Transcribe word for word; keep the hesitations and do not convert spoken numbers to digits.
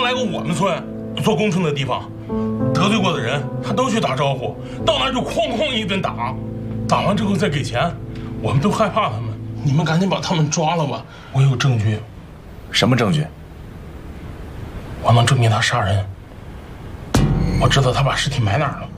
来过我们村做工程的地方，得罪过的人他都去打招呼，到那儿就哐哐一顿打，打完之后再给钱，我们都害怕他们。你们赶紧把他们抓了吧，我有证据。 什么证据？ 我能证明他杀人。我知道他把尸体埋哪儿了。